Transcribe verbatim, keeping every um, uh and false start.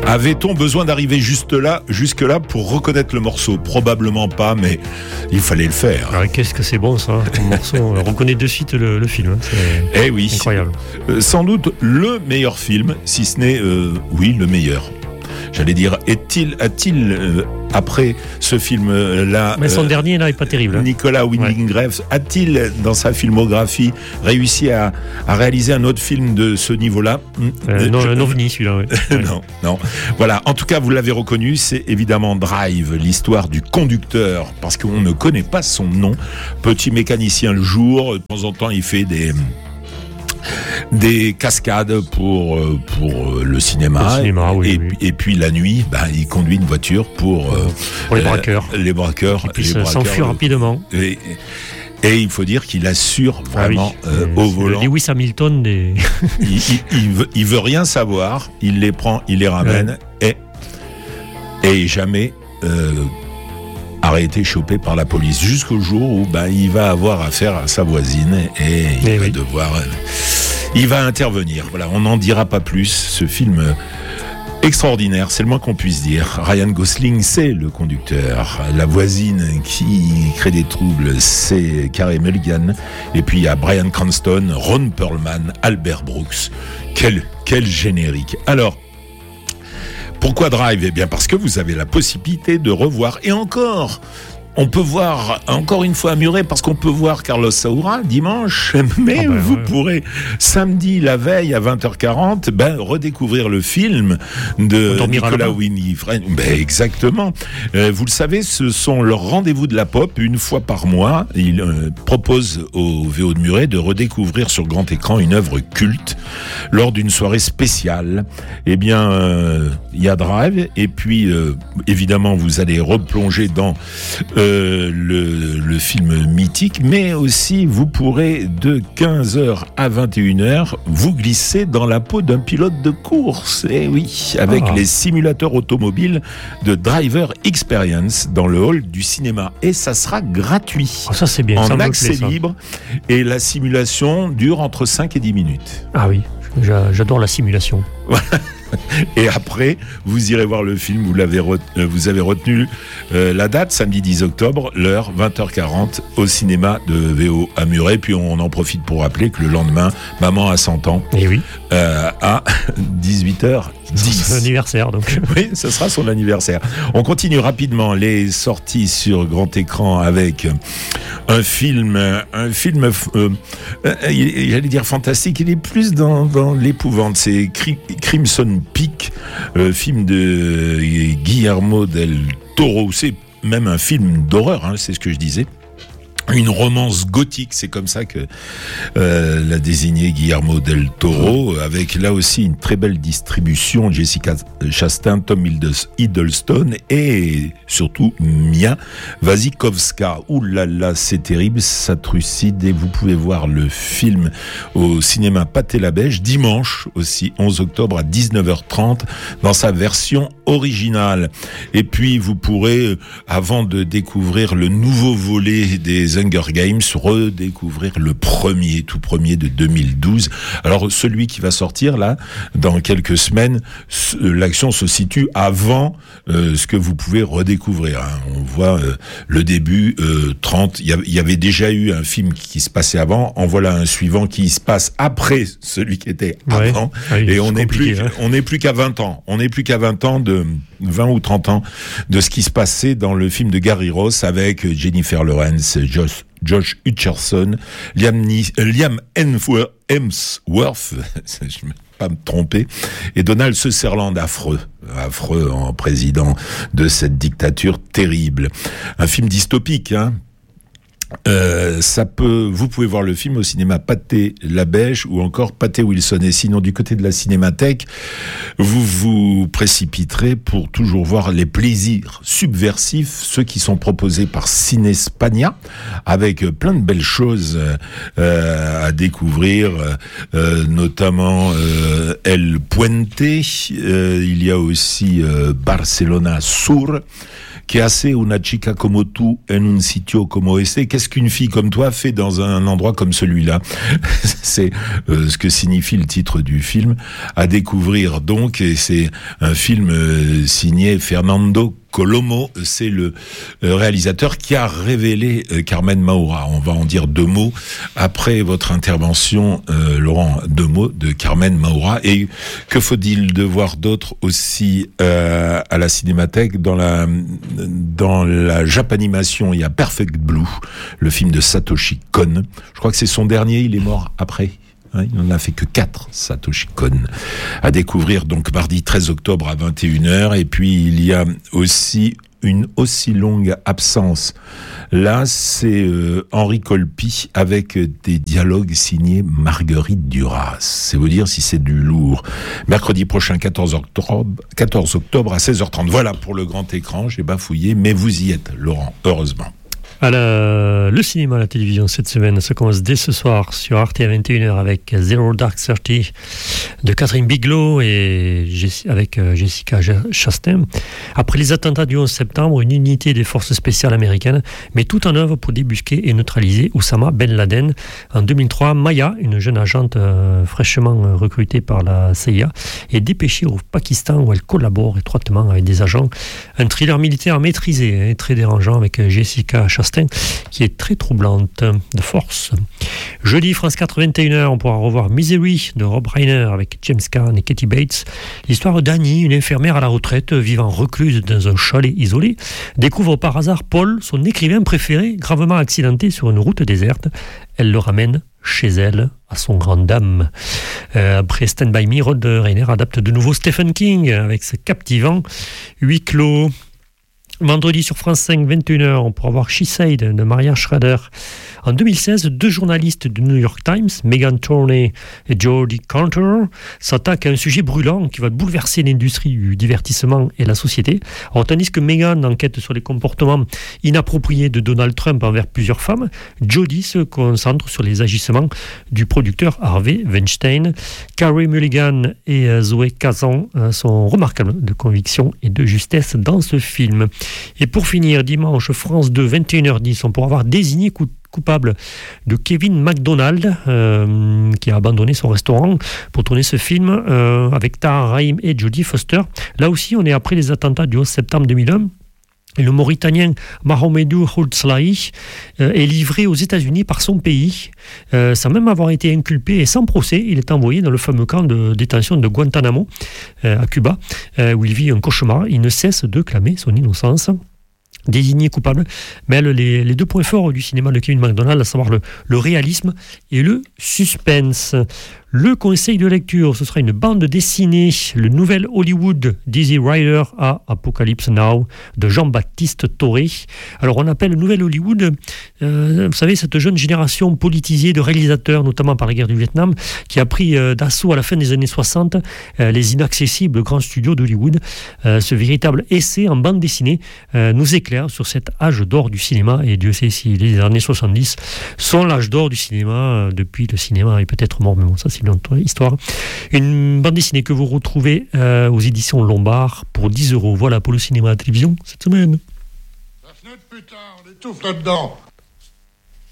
Avait-on besoin d'arriver juste là, jusque-là pour reconnaître le morceau ? Probablement pas, mais il fallait le faire. Ah, qu'est-ce que c'est bon ça, ton morceau. On reconnaît de suite le, le film. Hein. C'est eh oui, incroyable. Euh, sans doute le meilleur film, si ce n'est, euh, oui, le meilleur. J'allais dire, est-il, a-t-il, euh, après ce film-là... Mais son euh, dernier, là, est pas terrible. Hein. Nicolas Winding Ouais. Refn, a-t-il, dans sa filmographie, réussi à, à réaliser un autre film de ce niveau-là ? euh, Non, Je- un ovni, celui-là. Ouais. Ouais. non, non. Voilà, en tout cas, vous l'avez reconnu, c'est évidemment Drive, l'histoire du conducteur, parce qu'on ne connaît pas son nom. Petit mécanicien le jour, de temps en temps, il fait des... des cascades pour euh, pour le cinéma, Le cinéma, oui, et, oui. et puis la nuit, ben, il conduit une voiture pour euh, Pour les braqueurs. euh, les braqueurs, Il puisse les braqueurs, s'enfuir euh, rapidement. et, et il faut dire qu'il assure vraiment Ah oui. euh, C'est au le volant. Lewis Hamilton des... il, il, il veut, il veut rien savoir, il les prend, il les ramène, et et jamais euh, arrêté, chopé par la police, jusqu'au jour où ben, il va avoir affaire à sa voisine et il Eh va oui. devoir, euh, il va intervenir. Voilà, on n'en dira pas plus. Ce film euh, extraordinaire, c'est le moins qu'on puisse dire. Ryan Gosling, c'est le conducteur. La voisine qui crée des troubles, c'est Carey Mulligan. Et puis il y a Bryan Cranston, Ron Perlman, Albert Brooks. Quel quel générique. Alors. Pourquoi Drive ? Eh bien parce que vous avez la possibilité de revoir. Et encore, on peut voir, encore une fois à Muret, parce qu'on peut voir Carlos Saura dimanche, mais Ah ben, vous ouais. pourrez samedi, la veille, à vingt heures quarante, ben, redécouvrir le film On de dormira Nicolas là-bas. Winding Refn. Ben, exactement. Euh, vous le savez, ce sont leurs rendez-vous de la pop, une fois par mois. Ils euh, proposent au V O de Muret de redécouvrir sur grand écran une œuvre culte lors d'une soirée spéciale. Eh bien, euh, il y a Drive, et puis, euh, évidemment, vous allez replonger dans euh, le, le film mythique, mais aussi, vous pourrez, de quinze heures à vingt et une heures, vous glisser dans la peau d'un pilote de course. Eh oui, avec Ah. les simulateurs automobiles de Driver Experience dans le hall du cinéma. Et ça sera gratuit. Oh, ça, c'est bien. ça En me accès plaît, ça. libre, et la simulation dure entre cinq et dix minutes. Ah oui, j'a- j'adore la simulation. Et après, vous irez voir le film, vous, l'avez re- euh, vous avez retenu euh, la date, samedi dix octobre, l'heure vingt heures quarante, au cinéma de V O à Muret. Puis on en profite pour rappeler que le lendemain, Maman a cent ans, Et oui, euh, à dix-huit heures c'est dix. son anniversaire, donc. Oui, ce sera son anniversaire. On continue rapidement les sorties sur grand écran avec un film, un film, euh, euh, j'allais dire fantastique, il est plus dans, dans l'épouvante. C'est Cri- Crimson Peak, le film de Guillermo del Toro. C'est même un film d'horreur, hein, c'est ce que je disais. Une romance gothique, c'est comme ça que euh, l'a désigné Guillermo del Toro, avec là aussi une très belle distribution, Jessica Chastain, Tom Hiddleston et surtout Mia Wasikowska. Ouh là là, c'est terrible, ça trucide, et vous pouvez voir le film au cinéma Pathé-Labège dimanche aussi, onze octobre à dix-neuf heures trente dans sa version originale. Et puis vous pourrez, avant de découvrir le nouveau volet des Hunger Games, redécouvrir le premier, tout premier de deux mille douze. Alors celui qui va sortir là, dans quelques semaines, l'action se situe avant euh, ce que vous pouvez redécouvrir. Hein. On voit euh, le début, euh, trente, il y, y avait déjà eu un film qui se passait avant, en voilà un suivant qui se passe après celui qui était Ouais. avant, Ah oui, et on c'est n'est plus, compliqué, hein. on n'est plus qu'à vingt ans, on n'est plus qu'à vingt ans de vingt ou trente ans de ce qui se passait dans le film de Gary Ross avec Jennifer Lawrence, Josh, Josh Hutcherson, Liam, Ni- euh, Liam Hemsworth, Hemsworth je ne vais pas me tromper, et Donald Sutherland, affreux, affreux en président de cette dictature terrible. Un film dystopique, hein. Euh, ça peut, vous pouvez voir le film au cinéma Pathé-Labège ou encore Pathé-Wilson. Et sinon, du côté de la Cinémathèque, vous vous précipiterez pour toujours voir les plaisirs subversifs, ceux qui sont proposés par Cinespania, avec plein de belles choses euh, à découvrir, euh, notamment euh, El Puente. Euh, il y a aussi euh, Barcelona Sur, Che hace una chica como tu en un sitio como ese? Qu'est-ce qu'une fille comme toi fait dans un endroit comme celui-là? C'est euh, ce que signifie le titre du film, à découvrir donc, et c'est un film euh, signé Fernando Colomo, c'est le réalisateur qui a révélé Carmen Maura. On va en dire deux mots après votre intervention, euh, Laurent, deux mots de Carmen Maura. Et que faut-il de voir d'autre aussi euh, à la Cinémathèque? Dans la dans la Japanimation, il y a Perfect Blue, le film de Satoshi Kon. Je crois que c'est son dernier, il est mort après. Il n'en a fait que quatre, Satoshi Kon. À découvrir donc mardi treize octobre à vingt et une heures. Et puis il y a aussi une aussi longue absence. Là, c'est euh, Henri Colpi avec des dialogues signés Marguerite Duras. C'est vous dire si c'est du lourd. Mercredi prochain, quatorze octobre, quatorze octobre à seize heures trente. Voilà pour le grand écran, j'ai bafouillé, mais vous y êtes, Laurent, heureusement. À la, le cinéma, à la télévision cette semaine, ça commence dès ce soir sur Arte à vingt et une heures avec Zero Dark Thirty de Catherine Bigelow et Jessi- avec euh, Jessica Chastain. Après les attentats du onze septembre, une unité des forces spéciales américaines met tout en œuvre pour débusquer et neutraliser Oussama Ben Laden. En deux mille trois, Maya, une jeune agente euh, fraîchement recrutée par la C I A, est dépêchée au Pakistan où elle collabore étroitement avec des agents. Un thriller militaire maîtrisé et très dérangeant avec Jessica Chastain qui est très troublante de force. Jeudi, France quatre, vingt et une heures, on pourra revoir Misery de Rob Reiner avec James Caan et Katie Bates. L'histoire d'Annie, une infirmière à la retraite vivant recluse dans un chalet isolé, découvre par hasard Paul, son écrivain préféré, gravement accidenté sur une route déserte. Elle le ramène chez elle, à son grand dame. Euh, après Stand By Me, Rob Reiner adapte de nouveau Stephen King avec ce captivant huis clos. Vendredi sur France cinq, vingt et une heures, on pourra voir She Said de Maria Schrader. En deux mille seize, deux journalistes du New York Times, Meghan Tourney et Jodie Coulter, s'attaquent à un sujet brûlant qui va bouleverser l'industrie du divertissement et la société. Alors, tandis que Meghan enquête sur les comportements inappropriés de Donald Trump envers plusieurs femmes, Jodie se concentre sur les agissements du producteur Harvey Weinstein. Carey Mulligan et Zoé Kazan sont remarquables de conviction et de justesse dans ce film. Et pour finir, dimanche, France deux, vingt et une heures dix, on pourra avoir désigné coup coupable de Kevin MacDonald euh, qui a abandonné son restaurant pour tourner ce film euh, avec Tahar Rahim et Jodie Foster. Là aussi, on est après les attentats du onze septembre deux mille un. Et le Mauritanien Mahomedou Ould-Slahi euh, est livré aux États-Unis par son pays. Euh, sans même avoir été inculpé et sans procès, il est envoyé dans le fameux camp de détention de Guantanamo, euh, à Cuba, euh, où il vit un cauchemar. Il ne cesse de clamer son innocence. Désigné coupable, mêle les, les deux points forts du cinéma de Kevin MacDonald, à savoir le, le réalisme et le suspense. Le conseil de lecture, ce sera une bande dessinée, le nouvel Hollywood d'Easy Rider à Apocalypse Now de Jean-Baptiste Toré. Alors on appelle le nouvel Hollywood, euh, vous savez, cette jeune génération politisée de réalisateurs, notamment par la guerre du Vietnam, qui a pris euh, d'assaut à la fin des années soixante euh, les inaccessibles grands studios d'Hollywood. Euh, ce véritable essai en bande dessinée euh, nous éclaire sur cet âge d'or du cinéma, et Dieu sait si les années soixante-dix sont l'âge d'or du cinéma, euh, depuis le cinéma est peut-être mort, mais bon, ça c'est une autre histoire. Une bande dessinée que vous retrouvez euh, aux éditions Lombard pour dix euros. Voilà pour le cinéma à la télévision cette semaine. La fenêtre, putain, on étouffe là-dedans.